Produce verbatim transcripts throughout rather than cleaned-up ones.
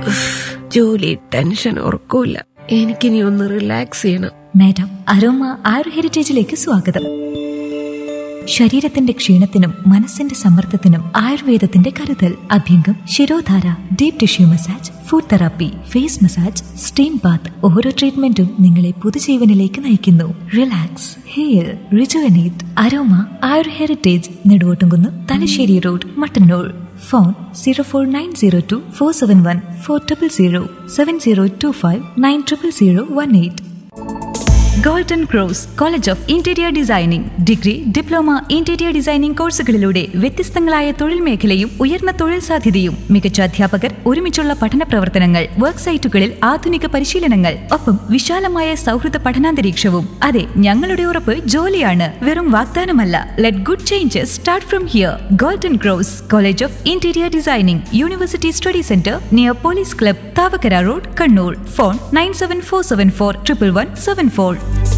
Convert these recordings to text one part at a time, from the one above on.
ജോലി, ടെൻഷൻ, ഉറക്കൂല. എനിക്കിനി ഒന്ന് റിലാക്സ് ചെയ്യണം. മാഡം, അരോമ ആയുർ ഹെറിറ്റേജിലേക്ക് സ്വാഗതം. ശരീരത്തിന്റെ ക്ഷീണത്തിനും മനസ്സിന്റെ സമ്മർദ്ദത്തിനും ആയുർവേദത്തിന്റെ കരുതൽ. അഭ്യംഗം, shirodhara, deep tissue massage, food therapy, face massage, steam Baat, ഓരോ ട്രീറ്റ്മെന്റും നിങ്ങളെ പുതുജീവനിലേക്ക് നയിക്കുന്നു. Relax, heal, rejuvenate. Aroma Ayur heritage, Neduvottumkunnu, Thalassery road, Mattannur. Phone zero four nine zero to four seven one four triple zero seven zero to five nine triple zero one eight. Golden cross college of interior designing degree, diploma, interior designing കോഴ്സുകളിലൂടെ വ്യത്യസ്തങ്ങളായ തൊഴിൽ മേഖലയും ഉയർന്ന തൊഴിൽ സാധ്യതയും, മികച്ച അധ്യാപകർ, ഒരുമിച്ചുള്ള പഠന പ്രവർത്തനങ്ങൾ, വർക്ക് സൈറ്റുകളിൽ ആധുനിക പരിശീലനങ്ങൾ, ഒപ്പം വിശാലമായ സൗഹൃദ പഠനാന്തരീക്ഷവും. അതെ, ഞങ്ങളുടെ ഉറപ്പ് ജോലിയാണ്, വെറും വാഗ്ദാനമല്ല. Let good changes start from here. Golden cross college of interior designing, university study centre near police club, Thavakkara road, Kannur. Phone nine seven four seven four triple one seven four.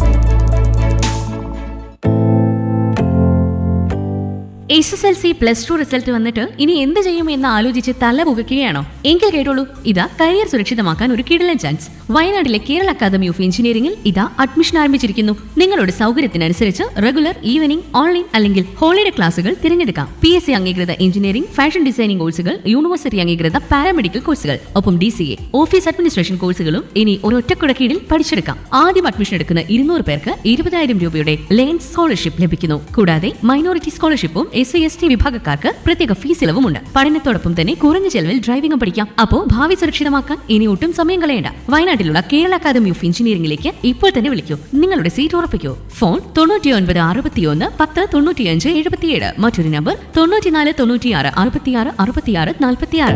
S S L C plus two result വന്നിട്ട് ഇനി എന്ത് ചെയ്യുമെന്ന് ആലോചിച്ച് തല പുകയ്ക്കുകയാണോ? എങ്കിൽ കേട്ടോളൂ, ഇതാ career സുരക്ഷിതമാക്കാൻ ഒരു കിടിലൻ ചാൻസ്. വയനാട്ടിലെ കേരള അക്കാദമി ഓഫ് എഞ്ചിനീയറിംഗിൽ ഇതാ അഡ്മിഷൻ ആരംഭിച്ചിരിക്കുന്നു. നിങ്ങളുടെ സൗകര്യത്തിനനുസരിച്ച് റെഗുലർ, ഈവനിംഗ്, ഓൺലൈൻ അല്ലെങ്കിൽ ഹോളിഡേ ക്ലാസുകൾ തിരഞ്ഞെടുക്കാം. പി എസ് സി അംഗീകൃത എഞ്ചിനീയറിംഗ്, ഫാഷൻ ഡിസൈനിംഗ് കോഴ്സുകൾ, യൂണിവേഴ്സിറ്റി അംഗീകൃത പാരാമെഡിക്കൽ കോഴ്സുകൾ, ഒപ്പം D C A, office administration കോഴ്സുകളും ഇനി ഒരൊറ്റക്കുട കീഴിൽ പഠിച്ചെടുക്കാം. ആദ്യം അഡ്മിഷൻ എടുക്കുന്ന ഇരുന്നൂറ് പേർക്ക് ഇരുപതായിരം രൂപയുടെ ലേൺ സ്കോളർഷിപ്പ് ലഭിക്കുന്നു. കൂടാതെ minority സ്കോളർഷിപ്പും S C S T വിഭാഗക്കാർക്ക് പ്രത്യേക ഫീസ് ഇളവുമുണ്ട്. പഠനത്തോടൊപ്പം തന്നെ കുറഞ്ഞ ചെലവിൽ ഡ്രൈവിംഗും പഠിക്കാം. അപ്പോ ഭാവി സുരക്ഷിതമാക്കാൻ ഇനി ഒട്ടും സമയം കളയേണ്ട. വയനാട്ടിലുള്ള കേരള അക്കാദമി ഓഫ് എഞ്ചിനീയറിംഗിലേക്ക് ഇപ്പോൾ തന്നെ വിളിക്കൂ. നിങ്ങളുടെ സീറ്റ് ഉറപ്പിക്കൂ. ഫോൺ തൊണ്ണൂറ്റി ഒൻപത് അറുപത്തിയൊന്ന് പത്ത് തൊണ്ണൂറ്റിയഞ്ച് എഴുപത്തിയേഴ്. മറ്റൊരു നമ്പർ തൊണ്ണൂറ്റിനാല് തൊണ്ണൂറ്റിയാറ് അറുപത്തിയാറ് അറുപത്തിയാറ് നാൽപ്പത്തിയാറ്.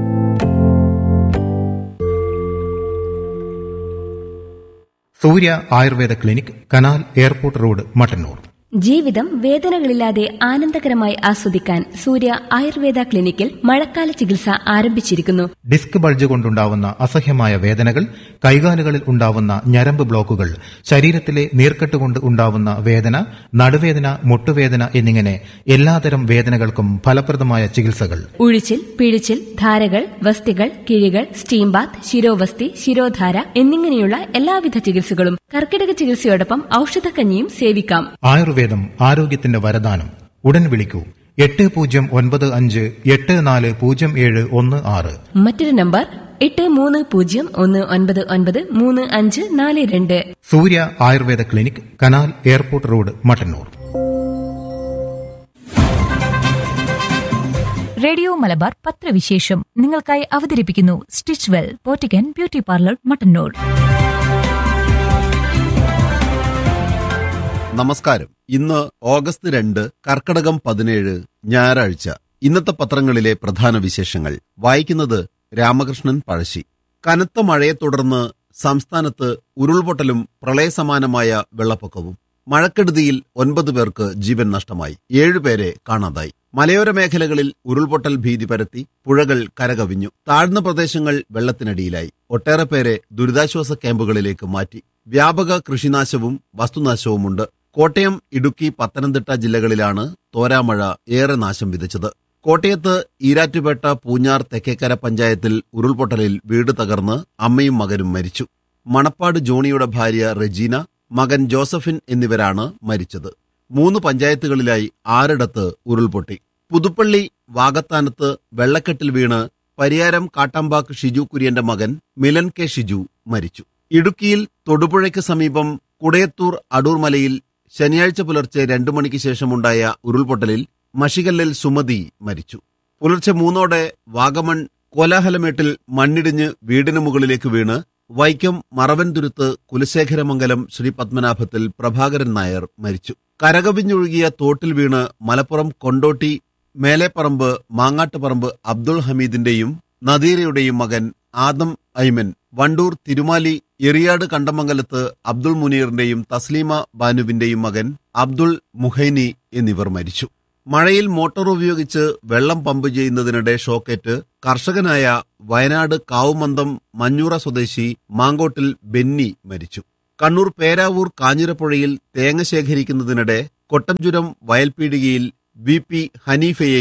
സൂര്യ Ayurveda clinic, canal airport road, Mattannur. ജീവിതം വേദനകളില്ലാതെ ആനന്ദകരമായി ആസ്വദിക്കാൻ സൂര്യ ആയുർവേദ ക്ലിനിക്കിൽ മഴക്കാല ചികിത്സ ആരംഭിച്ചിരിക്കുന്നു. ഡിസ്ക് ബൾജ് കൊണ്ടുണ്ടാവുന്ന അസഹ്യമായ വേദനകൾ, കൈകാലുകളിൽ ഉണ്ടാവുന്ന ഞരമ്പ് ബ്ലോക്കുകൾ, ശരീരത്തിലെ നീർക്കെട്ട് കൊണ്ട് ഉണ്ടാവുന്ന വേദന, നടുവേദന, മുട്ടുവേദന എന്നിങ്ങനെ എല്ലാതരം വേദനകൾക്കും ഫലപ്രദമായ ചികിത്സകൾ. ഉഴിച്ചിൽ, പിഴിച്ചിൽ, ധാരകൾ, വസ്തികൾ, കിഴികൾ, സ്റ്റീം ബാത്ത്, ശിരോവസ്തി, ശിരോധാര എന്നിങ്ങനെയുള്ള എല്ലാവിധ ചികിത്സകളും കർക്കിടക ചികിത്സയോടൊപ്പം ഔഷധക്കഞ്ഞിയും സേവിക്കാം. ആയുർവേദം ആരോഗ്യത്തിന്റെ വരദാനം. ഉടൻ വിളിക്കൂ എട്ട് പൂജ്യം ഒൻപത് അഞ്ച് എട്ട് നാല് പൂജ്യം ഏഴ് ഒന്ന് ആറ്. മറ്റൊരു നമ്പർ എട്ട് മൂന്ന് പൂജ്യം ഒന്ന് ഒൻപത് ഒൻപത് മൂന്ന് അഞ്ച് നാല് രണ്ട്. സൂര്യ Ayurveda clinic, canal airport road, Mattannur. Radio Malabar പത്രവിശേഷം നിങ്ങൾക്കായി അവതരിപ്പിക്കുന്നു stitch well പോറ്റിക്കൻ beauty parlour, Mattannur. നമസ്കാരം. ഇന്ന് ഓഗസ്റ്റ് രണ്ട്, കർക്കടകം പതിനേഴ്, ഞായറാഴ്ച. ഇന്നത്തെ പത്രങ്ങളിലെ പ്രധാന വിശേഷങ്ങൾ വായിക്കുന്നത് രാമകൃഷ്ണൻ പഴശ്ശി. കനത്ത മഴയെ തുടർന്ന് സംസ്ഥാനത്ത് ഉരുൾപൊട്ടലും പ്രളയസമാനമായ വെള്ളപ്പൊക്കവും. മഴക്കെടുതിയിൽ ഒൻപത് പേർക്ക് ജീവൻ നഷ്ടമായി, ഏഴുപേരെ കാണാതായി. മലയോര മേഖലകളിൽ ഉരുൾപൊട്ടൽ ഭീതി പരത്തി പുഴകൾ കരകവിഞ്ഞു. താഴ്ന്ന പ്രദേശങ്ങൾ വെള്ളത്തിനടിയിലായി. ഒട്ടേറെ പേരെ ദുരിതാശ്വാസ ക്യാമ്പുകളിലേക്ക് മാറ്റി. വ്യാപക കൃഷിനാശവും വസ്തുനാശവുമുണ്ട്. കോട്ടയം, ഇടുക്കി, പത്തനംതിട്ട ജില്ലകളിലാണ് തോരാമഴ ഏറെ നാശം വിതച്ചത്. കോട്ടയത്ത് ഈരാറ്റുപേട്ട പൂഞ്ഞാർ തെക്കേക്കര പഞ്ചായത്തിൽ ഉരുൾപൊട്ടലിൽ വീട് തകർന്ന് അമ്മയും മകനും മരിച്ചു. മണപ്പാട് ജോണിയുടെ ഭാര്യ റെജീന, മകൻ ജോസഫിൻ എന്നിവരാണ് മരിച്ചത്. മൂന്ന് പഞ്ചായത്തുകളിലായി ആറിടത്ത് ഉരുൾപൊട്ടി. പുതുപ്പള്ളി വാകത്താനത്ത് വെള്ളക്കെട്ടിൽ വീണ് പരിയാരം കാട്ടാമ്പാക്ക് ഷിജു കുര്യന്റെ മകൻ മിലൻ കെ ഷിജു മരിച്ചു. ഇടുക്കിയിൽ തൊടുപുഴയ്ക്ക് സമീപം കുടയത്തൂർ അടൂർമലയിൽ ശനിയാഴ്ച പുലർച്ചെ രണ്ടു മണിക്ക് ശേഷമുണ്ടായ ഉരുൾപൊട്ടലിൽ മഷികല്ലിൽ സുമതി മരിച്ചു. പുലർച്ചെ മൂന്നോടെ വാഗമൺ കോലാഹലമേട്ടിൽ മണ്ണിടിഞ്ഞ് വീടിന് മുകളിലേക്ക് വീണ് വൈക്കം മറവൻതുരുത്ത് കുലശേഖരമംഗലം ശ്രീ പത്മനാഭത്തിൽ പ്രഭാകരൻ നായർ മരിച്ചു. കരകവിഞ്ഞൊഴുകിയ തോട്ടിൽ വീണ് മലപ്പുറം കൊണ്ടോട്ടി മേലെപ്പറമ്പ് മാങ്ങാട്ടുപറമ്പ് അബ്ദുൾ ഹമീദിന്റെയും നദീരയുടെയും മകൻ ആദം ഐമൻ, വണ്ടൂർ തിരുമാലി എറിയാട് കണ്ടമംഗലത്ത് അബ്ദുൾ മുനീറിന്റെയും തസ്ലീമ ബാനുവിന്റെയും മകൻ അബ്ദുൾ മുഹൈനി എന്നിവർ മരിച്ചു. മഴയിൽ മോട്ടോർ ഉപയോഗിച്ച് വെള്ളം പമ്പ് ചെയ്യുന്നതിനിടെ ഷോക്കേറ്റ് കർഷകനായ വയനാട് കാവുമന്തം മഞ്ഞൂറ സ്വദേശി മാങ്കോട്ടിൽ ബെന്നി മരിച്ചു. കണ്ണൂർ പേരാവൂർ കാഞ്ഞിരപ്പുഴയിൽ തേങ്ങ ശേഖരിക്കുന്നതിനിടെ കൊട്ടംചുരം വയൽപീടികയിൽ വി പി ഹനീഫയെയും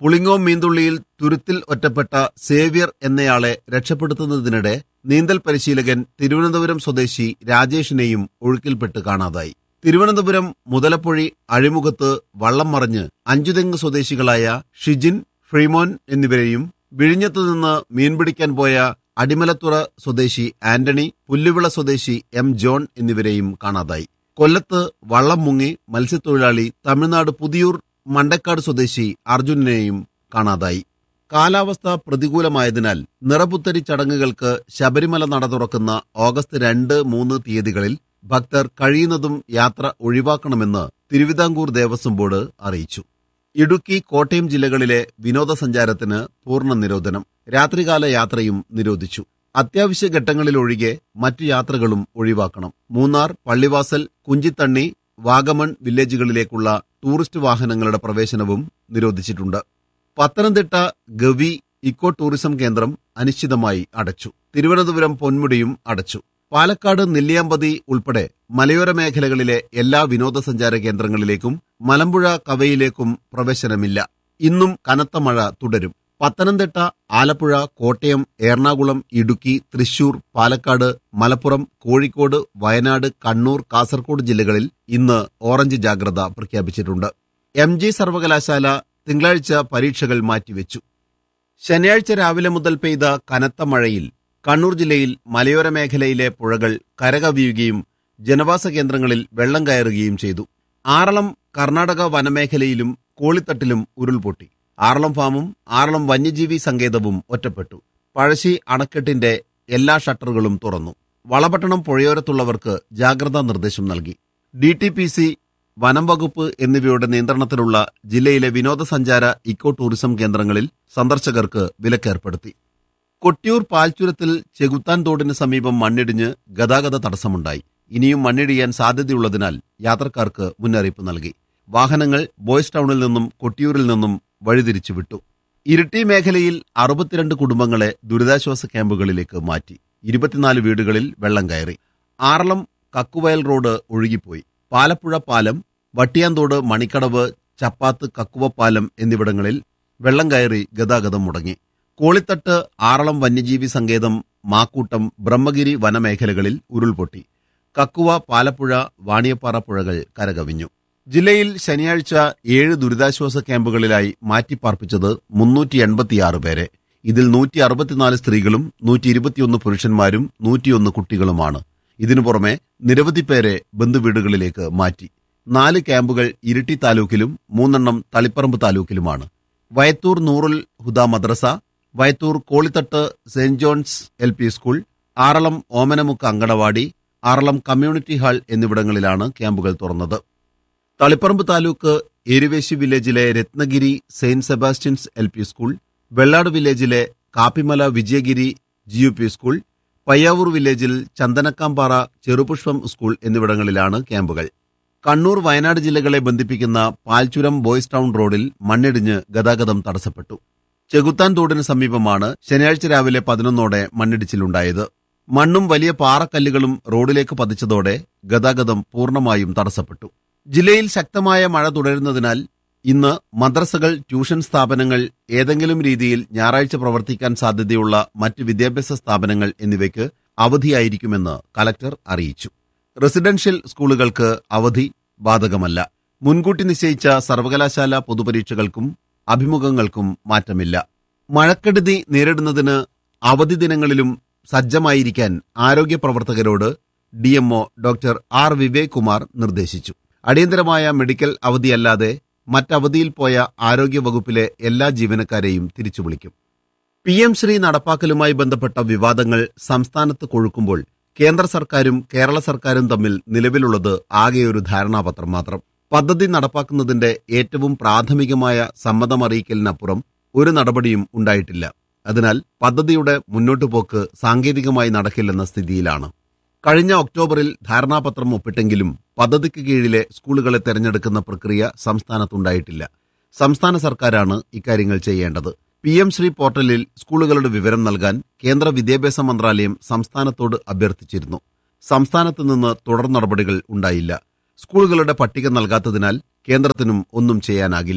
പുളിങ്ങോം മീന്തുള്ളിയിൽ തുരുത്തിൽ ഒറ്റപ്പെട്ട സേവ്യർ എന്നയാളെ രക്ഷപ്പെടുത്തുന്നതിനിടെ നീന്തൽ പരിശീലകൻ തിരുവനന്തപുരം സ്വദേശി രാജേഷിനെയും ഒഴുക്കിൽപ്പെട്ട് കാണാതായി. തിരുവനന്തപുരം മുതലപ്പൊഴി അഴിമുഖത്ത് വള്ളം മറിഞ്ഞ് അഞ്ചുതെങ്ങ് സ്വദേശികളായ ഷിജിൻ, ഫ്രീമോൻ എന്നിവരെയും വിഴിഞ്ഞത്തുനിന്ന് മീൻപിടിക്കാൻ പോയ അടിമലത്തുറ സ്വദേശി ആന്റണി, പുല്ലുവിള സ്വദേശി എം ജോൺ എന്നിവരെയും കാണാതായി. കൊല്ലത്ത് വള്ളം മുങ്ങി മത്സ്യത്തൊഴിലാളി തമിഴ്നാട് പുതിയൂർ മണ്ടക്കാട് സ്വദേശി അർജുനെയും കാണാതായി. കാലാവസ്ഥ പ്രതികൂലമായതിനാൽ നിറപുത്തരി ചടങ്ങുകൾക്ക് ശബരിമല നട തുറക്കുന്ന ഓഗസ്റ്റ് രണ്ട് മൂന്ന് തീയതികളിൽ ഭക്തർ കഴിയുന്നതും യാത്ര ഒഴിവാക്കണമെന്ന് തിരുവിതാംകൂർ ദേവസ്വം ബോർഡ് അറിയിച്ചു. ഇടുക്കി, കോട്ടയം ജില്ലകളിലെ വിനോദസഞ്ചാരത്തിന് പൂർണ്ണ നിരോധനം. രാത്രികാല യാത്രയും നിരോധിച്ചു. അത്യാവശ്യ ഘട്ടങ്ങളിലൊഴികെ മറ്റു യാത്രകളും ഒഴിവാക്കണം. മൂന്നാർ, പള്ളിവാസൽ, കുഞ്ചിത്തണ്ണി, വാഗമൺ വില്ലേജുകളിലേക്കുള്ള ടൂറിസ്റ്റ് വാഹനങ്ങളുടെ പ്രവേശനവും നിരോധിച്ചിട്ടുണ്ട്. പത്തനംതിട്ട ഗവി ഇക്കോ ടൂറിസം കേന്ദ്രം അനിശ്ചിതമായി അടച്ചു. തിരുവനന്തപുരം പൊന്മുടിയും അടച്ചു. പാലക്കാട് നെല്ലിയാമ്പതി ഉൾപ്പെടെ മലയോര മേഖലകളിലെ എല്ലാ വിനോദസഞ്ചാര കേന്ദ്രങ്ങളിലേക്കും മലമ്പുഴ കവയിലേക്കും പ്രവേശനമില്ല. ഇന്നും കനത്ത മഴ തുടരും. പത്തനംതിട്ട, ആലപ്പുഴ, കോട്ടയം, എറണാകുളം, ഇടുക്കി, തൃശൂർ, പാലക്കാട്, മലപ്പുറം, കോഴിക്കോട്, വയനാട്, കണ്ണൂർ, കാസർഗോഡ് ജില്ലകളിൽ ഇന്ന് ഓറഞ്ച് ജാഗ്രത പ്രഖ്യാപിച്ചിട്ടുണ്ട്. എം ജി സർവകലാശാല തിങ്കളാഴ്ച പരീക്ഷകൾ മാറ്റിവെച്ചു. ശനിയാഴ്ച രാവിലെ മുതൽ പെയ്ത കനത്ത മഴയിൽ കണ്ണൂർ ജില്ലയിൽ മലയോര മേഖലയിലെ പുഴകൾ കരകവിയുകയും ജനവാസ കേന്ദ്രങ്ങളിൽ വെള്ളം കയറുകയും ചെയ്തു. ആറളം കർണാടക വനമേഖലയിലും കോളിത്തട്ടിലും ഉരുൾപൊട്ടി. ആറളം ഫാമും ആറളം വന്യജീവി സങ്കേതവും ഒറ്റപ്പെട്ടു. പഴശ്ശി അണക്കെട്ടിന്റെ എല്ലാ ഷട്ടറുകളും തുറന്നു. വളപട്ടണം പുഴയോരത്തുള്ളവർക്ക് ജാഗ്രതാ നിർദ്ദേശം നൽകി. ഡി ടി പി സി, വനം വകുപ്പ് എന്നിവയുടെ നിയന്ത്രണത്തിലുള്ള ജില്ലയിലെ വിനോദസഞ്ചാര ഇക്കോ ടൂറിസം കേന്ദ്രങ്ങളിൽ സന്ദർശകർക്ക് വിലക്കേർപ്പെടുത്തി. കൊട്ടിയൂർ പാൽച്ചുരത്തിൽ ചെകുത്താൻ തോടിന് സമീപം മണ്ണിടിഞ്ഞ് ഗതാഗത തടസ്സമുണ്ടായി. ഇനിയും മണ്ണിടിയാൻ സാധ്യതയുള്ളതിനാൽ യാത്രക്കാർക്ക് മുന്നറിയിപ്പ് നൽകി. വാഹനങ്ങൾ ബോയ്സ് ടൗണിൽ നിന്നും കൊട്ടിയൂരിൽ നിന്നും വഴിതിരിച്ചുവിട്ടു. ഇരിട്ടി മേഖലയിൽ അറുപത്തിരണ്ട് കുടുംബങ്ങളെ ദുരിതാശ്വാസ ക്യാമ്പുകളിലേക്ക് മാറ്റി. ഇരുപത്തിനാല് വീടുകളിൽ വെള്ളം കയറി. ആറളം കക്കുവയൽ റോഡ് ഒഴുകിപ്പോയി. പാലപ്പുഴ പാലം, വട്ടിയാന്തോട്, മണിക്കടവ്, ചപ്പാത്ത്, കക്കുവപ്പാലം എന്നിവിടങ്ങളിൽ വെള്ളം കയറി ഗതാഗതം മുടങ്ങി. കോളിത്തട്ട്, ആറളം വന്യജീവി സങ്കേതം, മാക്കൂട്ടം, ബ്രഹ്മഗിരി വനമേഖലകളിൽ ഉരുൾപൊട്ടി. കക്കുവ, പാലപ്പുഴ, വാണിയപ്പാറ പുഴകൾ കരകവിഞ്ഞു. ജില്ലയിൽ ശനിയാഴ്ച ഏഴ് ദുരിതാശ്വാസ ക്യാമ്പുകളിലായി മാറ്റിപ്പാർപ്പിച്ചത് മുന്നൂറ്റി എൺപത്തിയാറ് പേരെ. ഇതിൽ നൂറ്റി അറുപത്തിനാല് സ്ത്രീകളും നൂറ്റി ഇരുപത്തിയൊന്ന് പുരുഷന്മാരും നൂറ്റിയൊന്ന് കുട്ടികളുമാണ്. ഇതിനു പുറമെ നിരവധി പേരെ ബന്ധുവീടുകളിലേക്ക് മാറ്റി. നാല് ക്യാമ്പുകൾ ഇരിട്ടി താലൂക്കിലും മൂന്നെണ്ണം തളിപ്പറമ്പ് താലൂക്കിലുമാണ്. വയത്തൂർ നൂറുൽ ഹുദ മദ്രസ, Vayathur Kolithattu saint John's L P school, Aralam ഓമനമുക്ക് anganwadi, Aralam community hall എന്നിവിടങ്ങളിലാണ് ക്യാമ്പുകൾ തുറന്നത്. തളിപ്പറമ്പ് താലൂക്ക് എരുവേശി വില്ലേജിലെ Ratnagiri Saint Sebastian's L P school, Vellad വില്ലേജിലെ Kappimala Vijayagiri G U P school, Payyavoor വില്ലേജിൽ ചന്ദനക്കാമ്പാറ ചെറുപുഷ്പം സ്കൂൾ എന്നിവിടങ്ങളിലാണ് ക്യാമ്പുകൾ. കണ്ണൂർ, വയനാട് ജില്ലകളെ ബന്ധിപ്പിക്കുന്ന പാൽച്ചുരം ബോയ്സ് ടൗൺ റോഡിൽ മണ്ണിടിഞ്ഞ് ഗതാഗതം തടസ്സപ്പെട്ടു. ചെകുത്താൻ തോടിന് സമീപമാണ് ശനിയാഴ്ച രാവിലെ പതിനൊന്നോടെ മണ്ണിടിച്ചിലുണ്ടായത്. മണ്ണും വലിയ പാറക്കല്ലുകളും റോഡിലേക്ക് പതിച്ചതോടെ ഗതാഗതം പൂർണ്ണമായും തടസ്സപ്പെട്ടു. ജില്ലയിൽ ശക്തമായ മഴ തുടരുന്നതിനാൽ ഇന്ന് മദ്രസകൾ, ട്യൂഷൻ സ്ഥാപനങ്ങൾ, ഏതെങ്കിലും രീതിയിൽ ഞായറാഴ്ച പ്രവർത്തിക്കാൻ സാധ്യതയുള്ള മറ്റ് വിദ്യാഭ്യാസ സ്ഥാപനങ്ങൾ എന്നിവയ്ക്ക് അവധിയായിരിക്കുമെന്ന് കലക്ടർ അറിയിച്ചു. റെസിഡൻഷ്യൽ സ്കൂളുകൾക്ക് അവധി ബാധകമല്ല. മുൻകൂട്ടി നിശ്ചയിച്ച സർവകലാശാല പൊതുപരീക്ഷകൾക്കും അഭിമുഖങ്ങൾക്കും മാറ്റമില്ല. മഴക്കെടുതി നേരിടുന്നതിന് അവധി ദിനങ്ങളിലും സജ്ജമായിരിക്കാൻ ആരോഗ്യ പ്രവർത്തകരോട് DMO doctor R Vivek Kumar നിർദ്ദേശിച്ചു. അടിയന്തരമായ മെഡിക്കൽ അവധിയല്ലാതെ മറ്റവധിയിൽ പോയ ആരോഗ്യ വകുപ്പിലെ എല്ലാ ജീവനക്കാരെയും തിരിച്ചു വിളിക്കും. പി എം ശ്രീ നടപ്പാക്കലുമായി ബന്ധപ്പെട്ട വിവാദങ്ങൾ സംസ്ഥാനത്ത് കൊഴുക്കുമ്പോൾ കേന്ദ്ര സർക്കാരും കേരള സർക്കാരും തമ്മിൽ നിലവിലുള്ളത് ആകെയൊരു ധാരണാപത്രം മാത്രം. പദ്ധതി നടപ്പാക്കുന്നതിന്റെ ഏറ്റവും പ്രാഥമികമായ സമ്മതമറിയിക്കലിനപ്പുറം ഒരു നടപടിയും ഉണ്ടായിട്ടില്ല. അതിനാൽ പദ്ധതിയുടെ മുന്നോട്ടുപോക്ക് സാങ്കേതികമായി നടക്കില്ലെന്ന സ്ഥിതിയിലാണ്. കഴിഞ്ഞ ഒക്ടോബറിൽ ധാരണാപത്രം ഒപ്പിട്ടെങ്കിലും പദ്ധതിക്ക് കീഴിലെ സ്കൂളുകളെ തെരഞ്ഞെടുക്കുന്ന പ്രക്രിയ സംസ്ഥാനത്തുണ്ടായിട്ടില്ല. സംസ്ഥാന സർക്കാരാണ് ഇക്കാര്യങ്ങൾ ചെയ്യേണ്ടത്. പി എം ശ്രീ പോർട്ടലിൽ സ്കൂളുകളുടെ വിവരം നൽകാൻ കേന്ദ്ര വിദ്യാഭ്യാസ മന്ത്രാലയം സംസ്ഥാനത്തോട് അഭ്യർത്ഥിച്ചിരുന്നു. സംസ്ഥാനത്ത് നിന്ന് തുടർ നടപടികൾ ഉണ്ടായില്ല. സ്കൂളുകളുടെ പട്ടിക നൽകാത്തതിനാൽ കേന്ദ്രത്തിനും ഒന്നും ചെയ്യാനാകില്ല.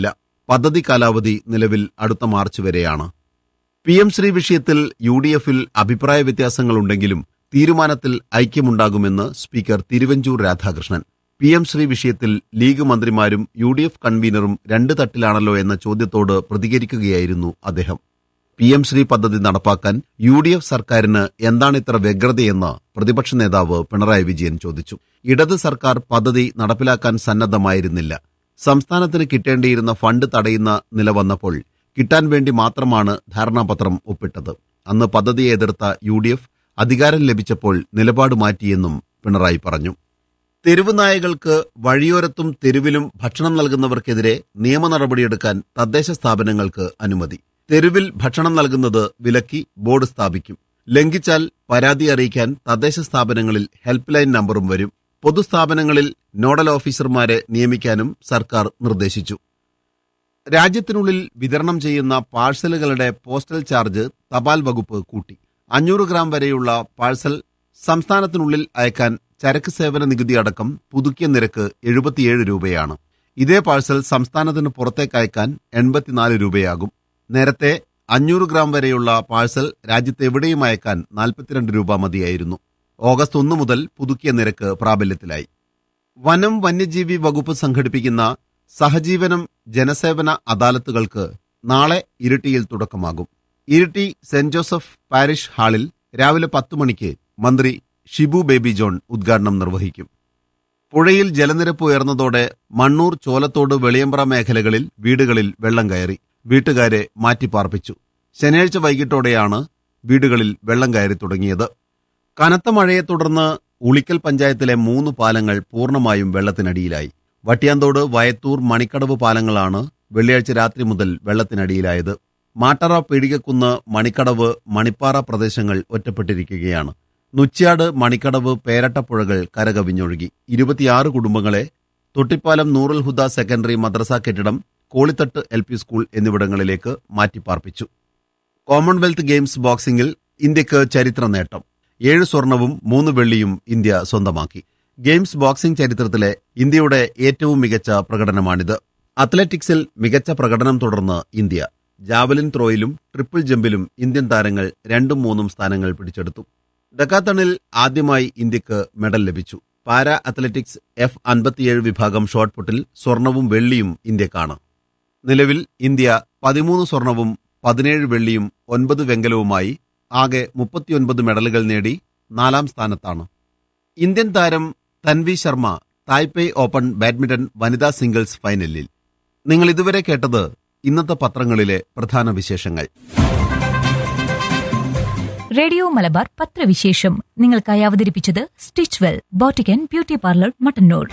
പദ്ധതി കാലാവധി നിലവിൽ അടുത്ത മാർച്ച് വരെയാണ്. പി എം ശ്രീ വിഷയത്തിൽ യു ഡി എഫിൽ അഭിപ്രായ വ്യത്യാസങ്ങളുണ്ടെങ്കിലും തീരുമാനത്തിൽ ഐക്യമുണ്ടാകുമെന്ന് speaker Thiruvanchoor Radhakrishnan. P M Shri വിഷയത്തിൽ ലീഗ് മന്ത്രിമാരും യു ഡി എഫ് കൺവീനറും രണ്ട് തട്ടിലാണല്ലോ എന്ന ചോദ്യത്തോട് പ്രതികരിക്കുകയായിരുന്നു അദ്ദേഹം. പി എം ശ്രീ പദ്ധതി നടപ്പാക്കാൻ യു ഡി എഫ് സർക്കാരിന് എന്താണ് ഇത്ര വ്യഗ്രതയെന്ന് പ്രതിപക്ഷ നേതാവ് പിണറായി വിജയൻ ചോദിച്ചു. ഇടത് സർക്കാർ പദ്ധതി നടപ്പിലാക്കാൻ സന്നദ്ധമായിരുന്നില്ല. സംസ്ഥാനത്തിന് കിട്ടേണ്ടിയിരുന്ന ഫണ്ട് തടയുന്ന നില വന്നപ്പോൾ കിട്ടാൻ വേണ്ടി മാത്രമാണ് ധാരണാപത്രം ഒപ്പിട്ടത്. അന്ന് പദ്ധതിയെ എതിർത്ത യു ഡി എഫ് അധികാരം ലഭിച്ചപ്പോൾ നിലപാട് മാറ്റിയെന്നും പിണറായി പറഞ്ഞു. തെരുവ് നായകൾക്ക് വഴിയോരത്തും തെരുവിലും ഭക്ഷണം നൽകുന്നവർക്കെതിരെ നിയമ നടപടിയെടുക്കാൻ തദ്ദേശ സ്ഥാപനങ്ങൾക്ക് അനുമതി. തെരുവിൽ ഭക്ഷണം നൽകുന്നത് വിലക്കി ബോർഡ് സ്ഥാപിക്കും. ലംഘിച്ചാൽ പരാതി അറിയിക്കാൻ തദ്ദേശ സ്ഥാപനങ്ങളിൽ ഹെൽപ്പ് ലൈൻ നമ്പറും വരും. പൊതുസ്ഥാപനങ്ങളിൽ നോഡൽ ഓഫീസർമാരെ നിയമിക്കാനും സർക്കാർ നിർദ്ദേശിച്ചു. രാജ്യത്തിനുള്ളിൽ വിതരണം ചെയ്യുന്ന പാഴ്സലുകളുടെ പോസ്റ്റൽ ചാർജ് തപാൽ വകുപ്പ് കൂട്ടി. അഞ്ഞൂറ് ഗ്രാം വരെയുള്ള പാഴ്സൽ സംസ്ഥാനത്തിനുള്ളിൽ അയക്കാൻ ചരക്ക് സേവന നികുതി അടക്കം പുതുക്കിയ നിരക്ക് എഴുപത്തിയേഴ് രൂപയാണ്. ഇതേ പാഴ്സൽ സംസ്ഥാനത്തിന് പുറത്തേക്ക് അയക്കാൻ എൺപത്തിനാല് രൂപയാകും. നേരത്തെ അഞ്ഞൂറ് ഗ്രാം വരെയുള്ള പാഴ്സൽ രാജ്യത്തെവിടെയും അയക്കാൻ നാൽപ്പത്തിരണ്ട് രൂപ മതിയായിരുന്നു. ഓഗസ്റ്റ് ഒന്ന് മുതൽ പുതുക്കിയ നിരക്ക് പ്രാബല്യത്തിലായി. വനം വന്യജീവി വകുപ്പ് സംഘടിപ്പിക്കുന്ന സഹജീവനം ജനസേവന അദാലത്തുകൾക്ക് നാളെ ഇരിട്ടിയിൽ തുടക്കമാകും. ഇരിട്ടി സെന്റ് ജോസഫ് പാരിഷ് ഹാളിൽ രാവിലെ പത്ത് മണിക്ക് മന്ത്രി ഷിബു ബേബി ജോൺ ഉദ്ഘാടനം നിർവഹിക്കും. പുഴയിൽ ജലനിരപ്പ് ഉയർന്നതോടെ മണ്ണൂർ ചോലത്തോട് വെളിയമ്പ്ര മേഖലകളിൽ വീടുകളിൽ വെള്ളം കയറി. വീട്ടുകാരെ മാറ്റിപ്പാർപ്പിച്ചു. ശനിയാഴ്ച വൈകിട്ടോടെയാണ് വീടുകളിൽ വെള്ളം കയറി തുടങ്ങിയത്. കനത്ത മഴയെ തുടർന്ന് ഉളിക്കൽ പഞ്ചായത്തിലെ മൂന്ന് പാലങ്ങൾ പൂർണ്ണമായും വെള്ളത്തിനടിയിലായി. വട്ടിയാന്തോട് വയത്തൂർ മണിക്കടവ് പാലങ്ങളാണ് വെള്ളിയാഴ്ച രാത്രി മുതൽ വെള്ളത്തിനടിയിലായത്. മാട്ടറ പീടികക്കുന്ന് മണിക്കടവ് മണിപ്പാറ പ്രദേശങ്ങൾ ഒറ്റപ്പെട്ടിരിക്കുകയാണ്. നുച്ച്യാട് മണിക്കടവ് പേരട്ടപ്പുഴകൾ കരകവിഞ്ഞൊഴുകി. ഇരുപത്തിയാറ് കുടുംബങ്ങളെ തൊട്ടിപ്പാലം നൂറുൽ ഹുദ സെക്കൻഡറി മദ്രസ കെട്ടിടം, കോളിത്തട്ട് എൽ പി സ്കൂൾ എന്നിവിടങ്ങളിലേക്ക് മാറ്റിപ്പാർപ്പിച്ചു. കോമൺവെൽത്ത് ഗെയിംസ് ബോക്സിംഗിൽ ഇന്ത്യക്ക് ചരിത്ര നേട്ടം. ഏഴ് സ്വർണവും മൂന്ന് വെള്ളിയും ഇന്ത്യ സ്വന്തമാക്കി. ഗെയിംസ് ബോക്സിംഗ് ചരിത്രത്തിലെ ഇന്ത്യയുടെ ഏറ്റവും മികച്ച പ്രകടനമാണിത്. അത്ലറ്റിക്സിൽ മികച്ച പ്രകടനം തുടർന്ന് ഇന്ത്യ ജാവലിൻ ത്രോയിലും ട്രിപ്പിൾ ജമ്പിലും ഇന്ത്യൻ താരങ്ങൾ രണ്ടും മൂന്നും സ്ഥാനങ്ങൾ പിടിച്ചെടുത്തു. ഡെക്കാത്തണിൽ ആദ്യമായി ഇന്ത്യക്ക് മെഡൽ ലഭിച്ചു. പാരാ അത്ലറ്റിക്സ് എഫ് അൻപത്തിയേഴ് വിഭാഗം ഷോട്ട്പുട്ടിൽ സ്വർണവും വെള്ളിയും ഇന്ത്യക്കാണ്. നിലവിൽ ഇന്ത്യ പതിമൂന്ന് സ്വർണവും പതിനേഴ് വെള്ളിയും ഒൻപത് വെങ്കലവുമായി ആകെ മുപ്പത്തിയൊൻപത് മെഡലുകൾ നേടി നാലാം സ്ഥാനത്താണ്. ഇന്ത്യൻ താരം Tanvi Sharma Taipei open badminton വനിതാ സിംഗിൾസ് ഫൈനലിൽ. നിങ്ങൾ ഇതുവരെ കേട്ടത് ഇന്നത്തെ പത്രങ്ങളിലെ പ്രധാന വിശേഷങ്ങൾ. റേഡിയോ മലബാർ പത്രവിശേഷം നിങ്ങൾക്കായി അവതരിപ്പിച്ചത് stitch well boutique and beauty parlour Mattannur.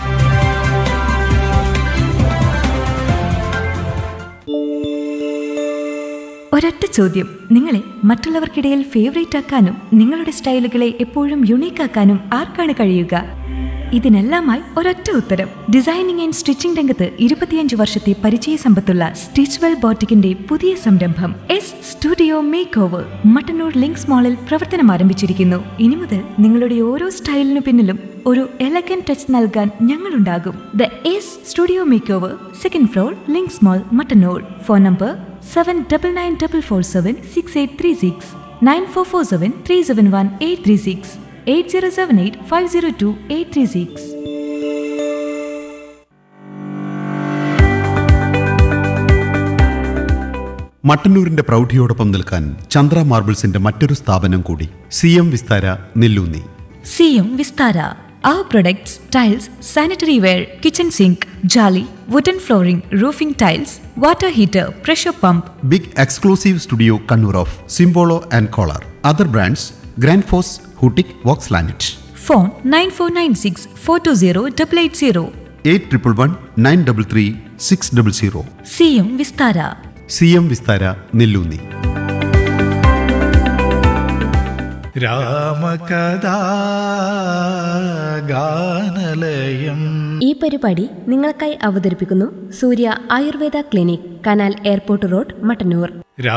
ഒരൊറ്റ ചോദ്യം, നിങ്ങളെ മറ്റുള്ളവർക്കിടയിൽ ഫേവറേറ്റ് ആക്കാനും നിങ്ങളുടെ സ്റ്റൈലുകളെ എപ്പോഴും യുണീക്ക് ആക്കാനും ആർക്കാണ് കഴിയുക? ഇതിനെല്ലാമായി ഒരൊറ്റ ഉത്തരം. ഡിസൈനിങ് ആൻഡ് സ്റ്റിച്ചിംഗ് രംഗത്ത് ഇരുപത്തിയഞ്ച് വർഷത്തെ പരിചയ സമ്പത്തുള്ള സ്റ്റിച്ച് വെൽ ബോട്ടിക്കിന്റെ പുതിയ സംരംഭം S studio make over Mattannur links മാളിൽ പ്രവർത്തനം ആരംഭിച്ചിരിക്കുന്നു. ഇനി മുതൽ നിങ്ങളുടെ ഓരോ സ്റ്റൈലിനു പിന്നിലും ഒരു എലഗൻ ടച്ച് നൽകാൻ ഞങ്ങളുണ്ടാകും. The S studio make over, second floor, links mall, Mattannur. Phone number seven double nine double four seven six eight three six, nine four four seven three seven one eight three six, eight zero seven eight five zero to eight three six. മട്ടന്നൂരിന്റെ പ്രൗഢിയോടൊപ്പം നിൽക്കാൻ ചന്ദ്ര മാർബിൾസിന്റെ മറ്റൊരു സ്ഥാപനം കൂടി, C M Vistara Nelloonni. C M Vistara. Our products, tiles, sanitary ware, kitchen sink, jolly, wooden flooring, roofing tiles, water heater, pressure pump. Big exclusive studio Kannur of സിംബോളോ and collar. Other brands grand FOSS, ഹൂട്ടിക്, Woakes ലാനറ്റ്. Phone nine four nine six four two zero eight eight zero. Eight triple one nine double three six double zero. C M Vistara. C M Vistara Nelloonni. രാമകഥാ ഗാനലയം. ഈ പരിപാടി നിങ്ങൾക്കായി അവതരിപ്പിക്കുന്നു സൂര്യ Ayurveda clinic, canal airport road, Mattannur.